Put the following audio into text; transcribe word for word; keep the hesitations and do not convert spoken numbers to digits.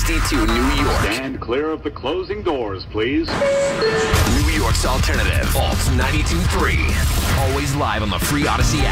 sixty-two New York. Stand clear of the closing doors, please. New York's alternative. Alt ninety-two point three. Always live on the free Odyssey app.